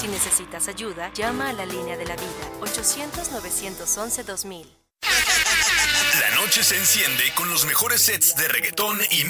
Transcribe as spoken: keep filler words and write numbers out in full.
Si necesitas ayuda, llama a la línea de la vida, ochocientos, novecientos once, dos mil. La noche se enciende con los mejores sets de reggaetón y